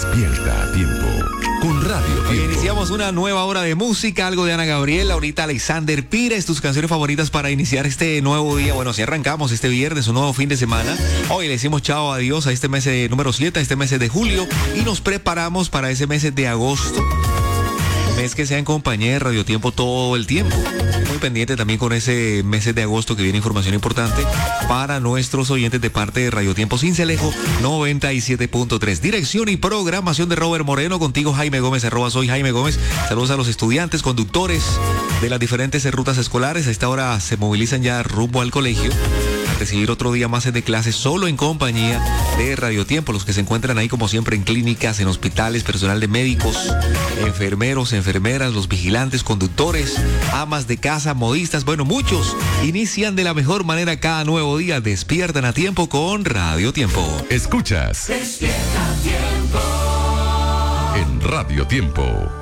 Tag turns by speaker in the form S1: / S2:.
S1: Despierta a tiempo con Radio Tiempo.
S2: Hoy iniciamos una nueva hora de música, algo de Ana Gabriel, ahorita Alexander Pires, tus canciones favoritas para iniciar este nuevo día. Bueno, si arrancamos este viernes, un nuevo fin de semana. Hoy le decimos chao, adiós a este mes número 7, a este mes de julio, y nos preparamos para ese mes de agosto. Mes que sea en compañía de Radio Tiempo todo el tiempo. Muy pendiente también con ese mes de agosto que viene información importante para nuestros oyentes de parte de Radio Tiempo Sincelejo 97.3. Dirección y programación de Robert Moreno, contigo Jaime Gómez, @soy Jaime Gómez. Saludos a los estudiantes, conductores de las diferentes rutas escolares. A esta hora se movilizan ya rumbo al colegio a recibir otro día más de clases solo en compañía de Radio Tiempo. Los que se encuentran ahí como siempre en clínicas, en hospitales, personal de médicos, enfermeros, enfermeras, los vigilantes, conductores, amas de casa, modistas, bueno, muchos inician de la mejor manera cada nuevo día. Despiertan a tiempo con Radio Tiempo.
S1: Escuchas
S3: Despierta a tiempo
S1: en Radio Tiempo.